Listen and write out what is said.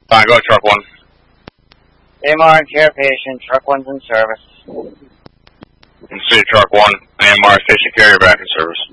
Fine, go to truck 1. AMR care patient, truck 1's in service. And see truck 1, AMR station carrier back in service.